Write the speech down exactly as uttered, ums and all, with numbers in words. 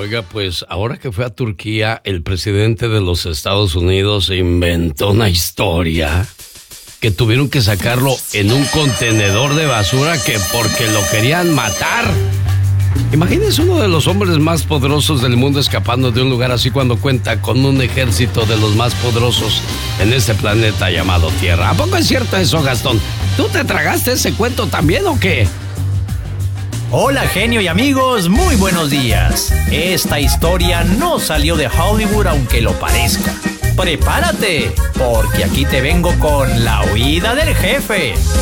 Oiga, pues ahora que fue a Turquía, el presidente de los Estados Unidos inventó una historia que tuvieron que sacarlo en un contenedor de basura que porque lo querían matar. Imagínense uno de los hombres más poderosos del mundo escapando de un lugar así cuando cuenta con un ejército de los más poderosos en este planeta llamado Tierra. ¿A poco es cierto eso, Gastón? ¿Tú te tragaste ese cuento también o qué? Hola, genio y amigos, muy buenos días. Esta historia no salió de Hollywood aunque lo parezca. Prepárate, porque aquí te vengo con la huida del jefe.